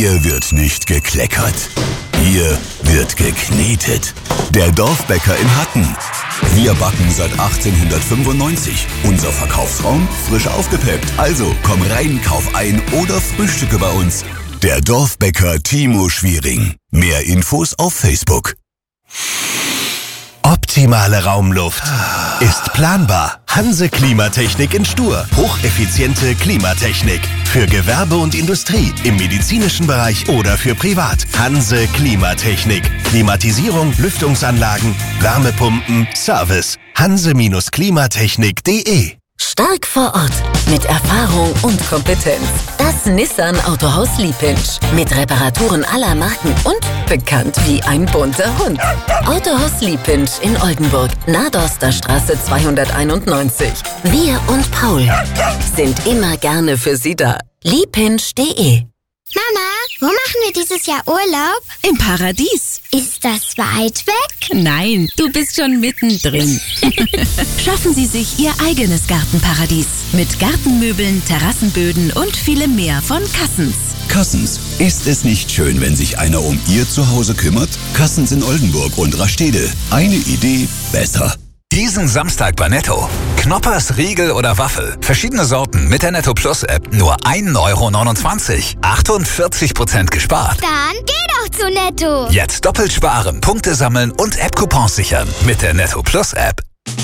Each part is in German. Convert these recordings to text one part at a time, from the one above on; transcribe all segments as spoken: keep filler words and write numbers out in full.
Hier wird nicht gekleckert. Hier wird geknetet. Der Dorfbäcker in Hatten. Wir backen seit achtzehnhundertfünfundneunzig. Unser Verkaufsraum frisch aufgepeppt. Also komm rein, kauf ein oder frühstücke bei uns. Der Dorfbäcker Timo Schwiering. Mehr Infos auf Facebook. Optimale Raumluft ist planbar. Hanse Klimatechnik in Stur. Hocheffiziente Klimatechnik. Für Gewerbe und Industrie, im medizinischen Bereich oder für privat. Hanse Klimatechnik. Klimatisierung, Lüftungsanlagen, Wärmepumpen, Service. hanse Klimatechnik punkt de. Stark vor Ort, mit Erfahrung und Kompetenz. Das Nissan Autohaus Liepinsch. Mit Reparaturen aller Marken und bekannt wie ein bunter Hund. Autohaus Liepinsch in Oldenburg, Nadorster Straße zweihunderteinundneunzig. Wir und Paul sind immer gerne für Sie da. liepinsch punkt de. Mama, wo machen wir dieses Jahr Urlaub? Im Paradies. Ist das weit weg? Nein, du bist schon mittendrin. Schaffen Sie sich Ihr eigenes Gartenparadies. Mit Gartenmöbeln, Terrassenböden und vielem mehr von Cassens. Cassens. Ist es nicht schön, wenn sich einer um Ihr Zuhause kümmert? Cassens in Oldenburg und Rastede. Eine Idee besser. Diesen Samstag bei Netto. Knoppers, Riegel oder Waffel. Verschiedene Sorten mit der Netto Plus App. Nur ein Euro neunundzwanzig. achtundvierzig Prozent gespart. Dann geh doch zu Netto. Jetzt doppelt sparen, Punkte sammeln und App-Coupons sichern. Mit der Netto Plus App.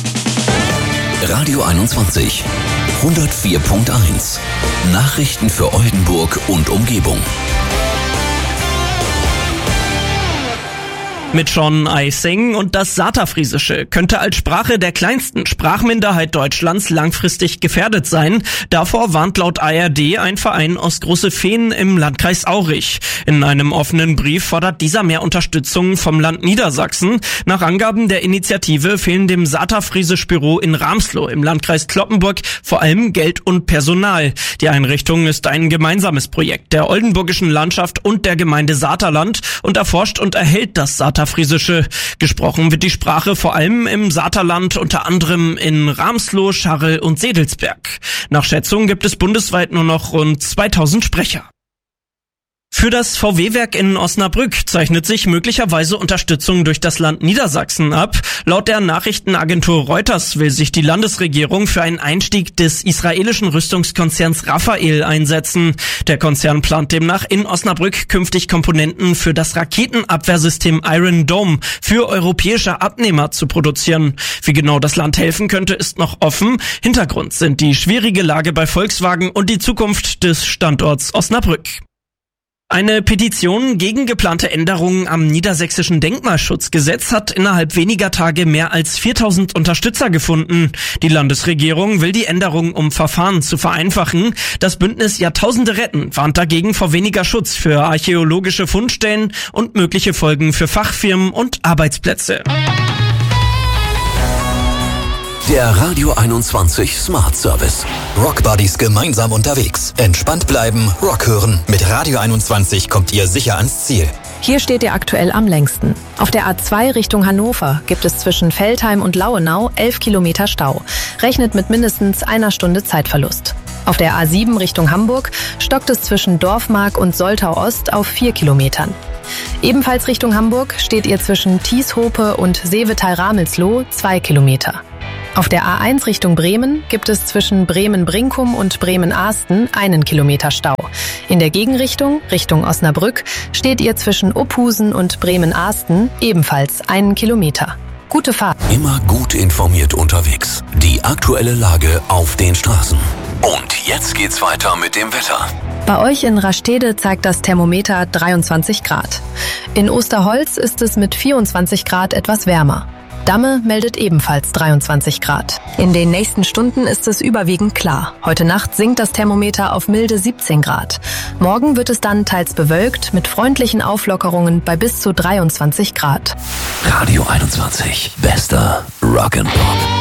Radio einundzwanzig. hundertvier Komma eins. Nachrichten für Oldenburg und Umgebung. Mit Sean Eising und das Saterfriesische könnte als Sprache der kleinsten Sprachminderheit Deutschlands langfristig gefährdet sein. Davor warnt laut A R D ein Verein aus Große Fehn im Landkreis Aurich. In einem offenen Brief fordert dieser mehr Unterstützung vom Land Niedersachsen. Nach Angaben der Initiative fehlen dem Saterfriesisch-Büro in Ramsloh im Landkreis Cloppenburg vor allem Geld und Personal. Die Einrichtung ist ein gemeinsames Projekt der oldenburgischen Landschaft und der Gemeinde Saterland und erforscht und erhält das Saterfriesische. Saterfriesische. Gesprochen wird die Sprache vor allem im Saterland, unter anderem in Ramsloh, Scharrel und Sedelsberg. Nach Schätzung gibt es bundesweit nur noch rund zweitausend Sprecher. Für das V W-Werk in Osnabrück zeichnet sich möglicherweise Unterstützung durch das Land Niedersachsen ab. Laut der Nachrichtenagentur Reuters will sich die Landesregierung für einen Einstieg des israelischen Rüstungskonzerns Rafael einsetzen. Der Konzern plant demnach in Osnabrück künftig Komponenten für das Raketenabwehrsystem Iron Dome für europäische Abnehmer zu produzieren. Wie genau das Land helfen könnte, ist noch offen. Hintergrund sind die schwierige Lage bei Volkswagen und die Zukunft des Standorts Osnabrück. Eine Petition gegen geplante Änderungen am niedersächsischen Denkmalschutzgesetz hat innerhalb weniger Tage mehr als viertausend Unterstützer gefunden. Die Landesregierung will die Änderungen, um Verfahren zu vereinfachen. Das Bündnis Jahrtausende retten warnt dagegen vor weniger Schutz für archäologische Fundstellen und mögliche Folgen für Fachfirmen und Arbeitsplätze. Der Radio einundzwanzig Smart Service. Rockbuddies gemeinsam unterwegs. Entspannt bleiben, Rock hören. Mit Radio einundzwanzig kommt ihr sicher ans Ziel. Hier steht ihr aktuell am längsten. Auf der A zwei Richtung Hannover gibt es zwischen Veltheim und Lauenau elf Kilometer Stau. Rechnet mit mindestens einer Stunde Zeitverlust. Auf der A sieben Richtung Hamburg stockt es zwischen Dorfmark und Soltau Ost auf vier Kilometern. Ebenfalls Richtung Hamburg steht ihr zwischen Tieshope und Seevetal-Ramelsloh zwei Kilometer. Auf der A eins Richtung Bremen gibt es zwischen Bremen-Brinkum und Bremen-Ahsten einen Kilometer Stau. In der Gegenrichtung, Richtung Osnabrück, steht ihr zwischen Opphusen und Bremen-Ahsten ebenfalls einen Kilometer. Gute Fahrt. Immer gut informiert unterwegs. Die aktuelle Lage auf den Straßen. Und jetzt geht's weiter mit dem Wetter. Bei euch in Rastede zeigt das Thermometer dreiundzwanzig Grad. In Osterholz ist es mit vierundzwanzig Grad etwas wärmer. Damme meldet ebenfalls dreiundzwanzig Grad. In den nächsten Stunden ist es überwiegend klar. Heute Nacht sinkt das Thermometer auf milde siebzehn Grad. Morgen wird es dann teils bewölkt mit freundlichen Auflockerungen bei bis zu dreiundzwanzig Grad. Radio einundzwanzig. Bester Rock'n'Pop.